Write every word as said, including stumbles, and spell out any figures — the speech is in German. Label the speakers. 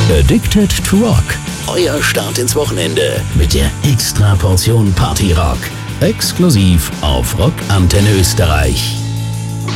Speaker 1: Addicted to Rock. Euer Start ins Wochenende mit der Extra-Portion Party-Rock. Exklusiv auf Rock Antenne Österreich.